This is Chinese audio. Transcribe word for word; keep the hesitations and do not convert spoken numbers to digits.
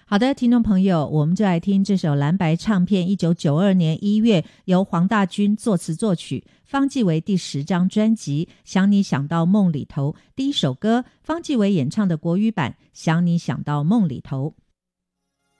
好的，听众朋友，我们就来听这首蓝白唱片一九九二年一月由黄大军作词作曲，方季韦第十张专辑《想你想到梦里头》第一首歌，方季韦演唱的国语版《想你想到梦里头》。